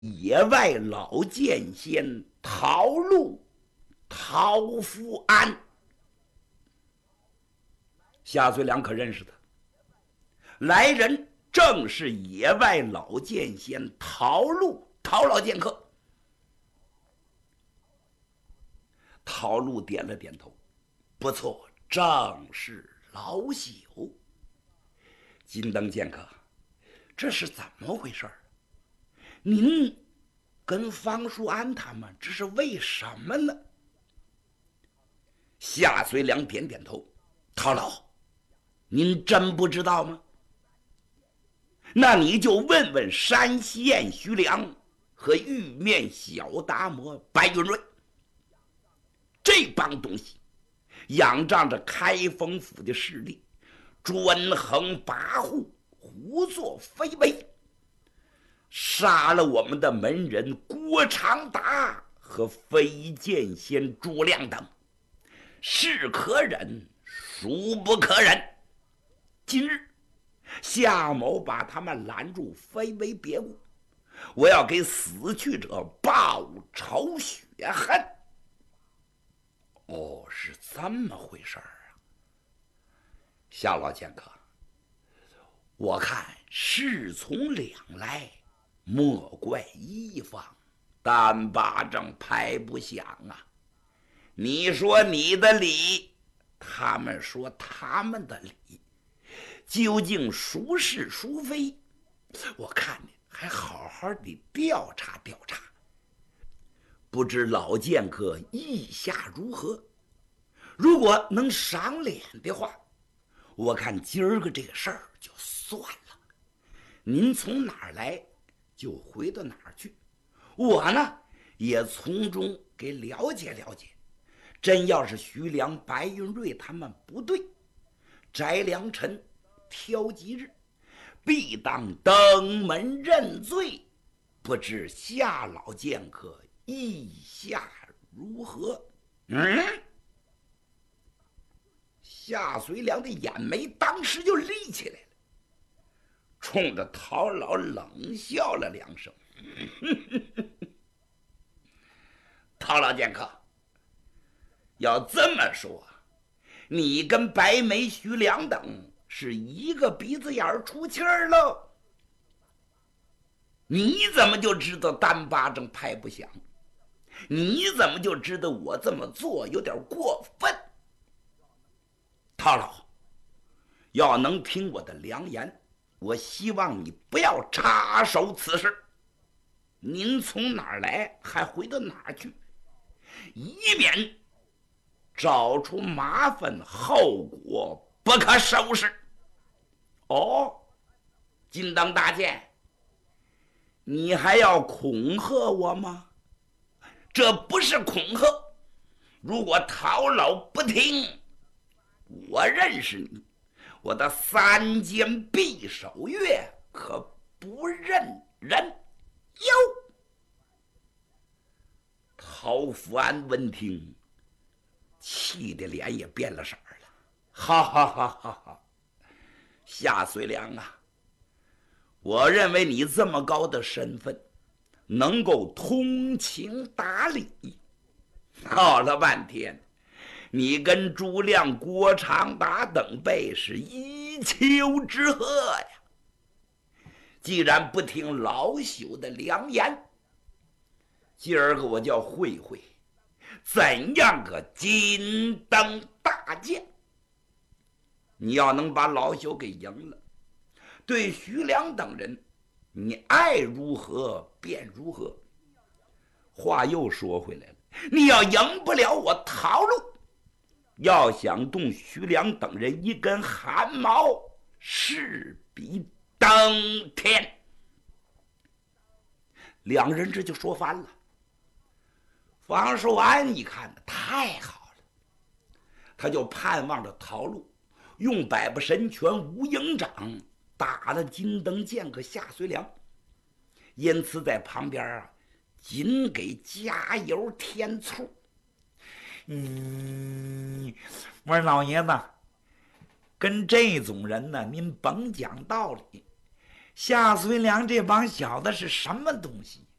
野外老剑仙陶禄、陶福安。夏遂良可认识他，来人正是野外老剑仙陶禄，陶老剑客。陶禄点了点头，不错，正是老朽。金灯剑客，这是怎么回事？您跟方叔安他们这是为什么呢？夏遂良点点头，陶老，您真不知道吗？那你就问问山西燕徐良和玉面小达摩白云瑞，这帮东西仰仗着开封府的势力，专横跋扈，胡作非为，杀了我们的门人郭长达和飞剑仙朱亮等，是可忍孰不可忍。今日夏某把他们拦住，非为别物，我要给死去者报仇雪恨。哦，是这么回事啊。夏老剑客，我看事从两来，莫怪一方，单巴掌拍不响啊。你说你的理，他们说他们的理，究竟孰是孰非？我看你还好好的调查调查。不知老剑客意下如何？如果能赏脸的话，我看今儿个这个事儿就算了。您从哪儿来就回到哪儿去，我呢也从中给了解了解。真要是徐良、白云瑞他们不对，翟良辰挑吉日，必当登门认罪。不知夏老剑客意下如何？夏遂良的眼眉当时就立起来了，冲着陶老冷笑了两声。陶老剑客，要这么说，你跟白眉、徐良等是一个鼻子眼出气儿喽。你怎么就知道单巴掌拍不响？你怎么就知道我这么做有点过分？陶老，要能听我的良言，我希望你不要插手此事。您从哪儿来，还回到哪儿去，以免找出麻烦，后果不可收拾。哦，金灯大剑，你还要恐吓我吗？这不是恐吓，如果陶老不听，我认识你，我的三尖匕首月可不认人哟。陶福安闻听，气的脸也变了色了，哈哈哈哈哈！夏遂良啊，我认为你这么高的身份，能够通情达理，闹了半天，你跟朱亮、郭长达等辈是一丘之貉呀！既然不听老朽的良言，今儿个我叫会会怎样个金灯大剑。你要能把老朽给赢了，对徐良等人，你爱如何便如何。话又说回来了，你要赢不了我陶禄，要想动徐良等人一根汗毛，势比登天。两人这就说翻了。方寿安一看太好了，他就盼望着陶禄用百步神拳无影掌打了金灯剑客夏遂良，因此在旁边紧给加油添醋。我说老爷子，跟这种人呢，您甭讲道理。夏遂良这帮小子是什么东西？